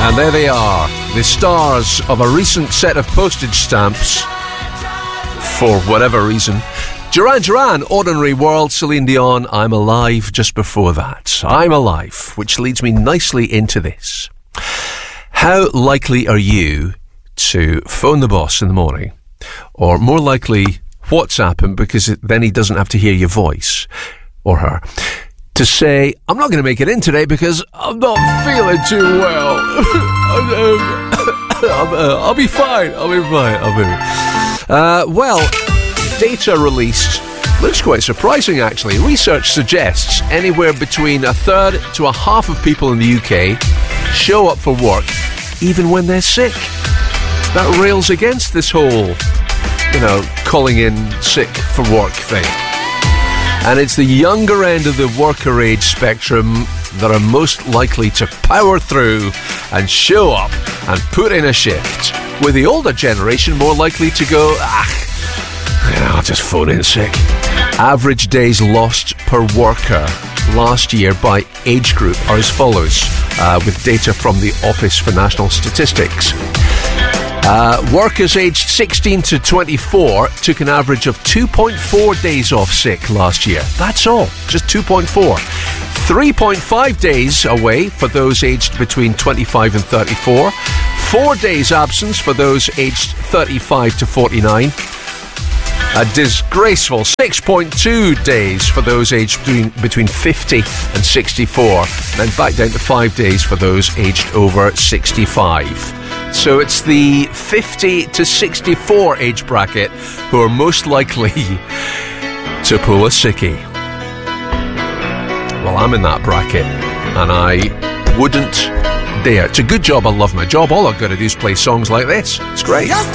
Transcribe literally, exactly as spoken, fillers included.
And there they are, the stars of a recent set of postage stamps, for whatever reason. Duran Duran, Ordinary World, Celine Dion, I'm Alive, just before that. I'm Alive, which leads me nicely into this. How likely are you to phone the boss in the morning, or more likely, WhatsApp him, because then he doesn't have to hear your voice, or her, to say, I'm not going to make it in today because I'm not feeling too well. I'm, uh, I'll be fine. I'll be fine. I'll be fine. Uh, well, data released looks quite surprising, actually. Research suggests anywhere between a third to a half of people in the U K show up for work even when they're sick. That rails against this whole, you know, calling in sick for work thing. And it's the younger end of the worker age spectrum that are most likely to power through and show up and put in a shift, with the older generation more likely to go, ah, you know, I'll just phone in sick. Average days lost per worker last year by age group are as follows, uh, with data from the Office for National Statistics. Uh, workers aged sixteen to twenty-four took an average of two point four days off sick last year. That's all, just two point four. three point five days away for those aged between twenty-five and thirty-four. Four days absence for those aged thirty-five to forty-nine. A disgraceful six point two days for those aged between, between fifty and sixty-four. And then back down to five days for those aged over sixty-five. So it's the fifty to sixty-four age bracket who are most likely to pull a sickie. Well, I'm in that bracket, and I wouldn't dare. It's a good job I love my job. All I've got to do is play songs like this. It's great. Just